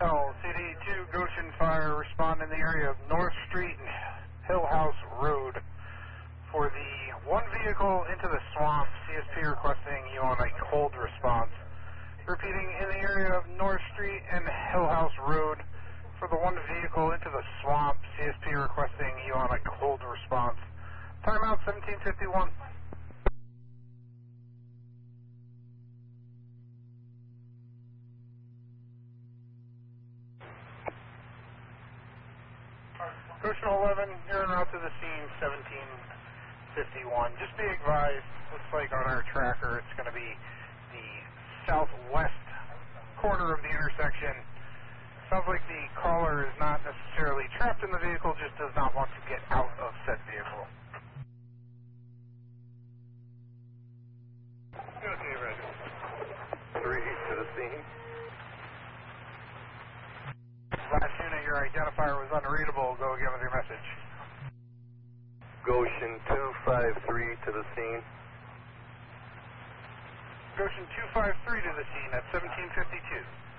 CD2 Goshen Fire, respond in the area of North Street and Hill House Road for the one vehicle into the swamp. CSP requesting you on a cold response. Repeating, in the area of North Street and Hill House Road for the one vehicle into the swamp. CSP requesting you on a cold response. Timeout 1751. Goshen 11, you're en route to the scene, 1751. Just be advised, looks like on our tracker it's going to be the southwest corner of the intersection. Sounds like the caller is not necessarily trapped in the vehicle, just does not want to get out of said vehicle. Okay, Roger. 3 to the scene. Last unit, your identifier was unreadable. Go again with your message. Goshen 253 to the scene. Goshen 253 to the scene at 1752.